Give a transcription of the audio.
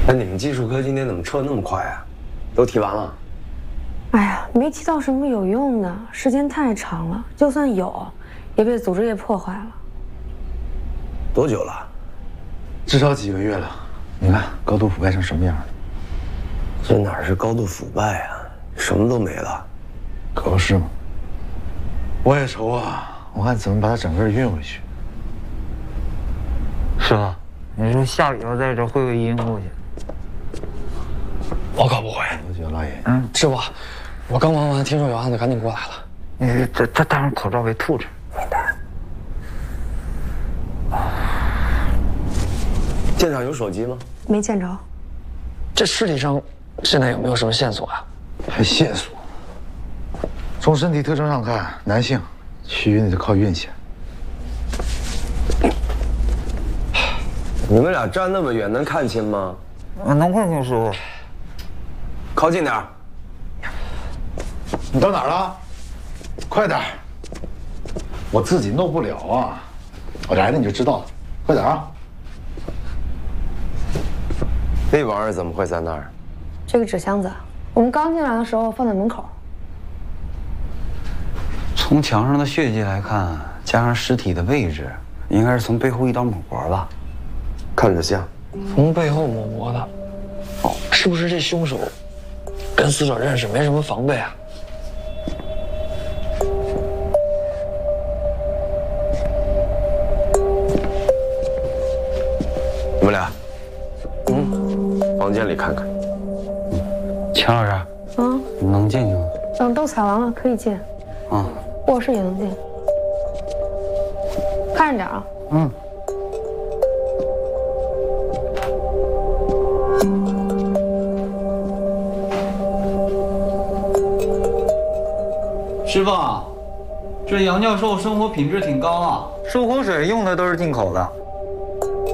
那你们技术科今天怎么撤那么快啊？都提完了？ 哎呀，没提到什么有用的，时间太长了，就算有，也被组织业破坏了。 多久了？ 至少几个月了。你看高度腐败成什么样了？ 这哪是高度腐败啊？什么都没了。 可不是吗？我也愁啊，我看怎么把它整个运回去。 师傅，你说下雨了，在这会不会晕过去？ 我可不会。 多久，老爷？ 师傅，我刚忙完，听说有案子，赶紧过来了。 你这戴上口罩给吐着。 现场有手机吗？ 没见着。 这尸体上现在有没有什么线索啊？ 还线索？从身体特征上看，男性，其余那就靠运气。 你们俩站那么远，能看清吗？ 能看清师傅。 靠近点儿。 你到哪儿了？快点儿！我自己弄不了啊，我来了你就知道了。快点啊！ 那玩意儿怎么会在那儿？ 这个纸箱子，我们刚进来的时候放在门口。 从墙上的血迹来看，加上尸体的位置，应该是从背后一刀抹脖吧？ 看着像。 从背后抹脖的，哦，是不是这凶手跟死者认识，没什么防备啊？ 你们俩，房间里看看。 钱老师，你能进去吗？ 等都采完了可以进。卧室也能进。看着点啊。 师傅，这杨教授生活品质挺高啊，漱口水用的都是进口的。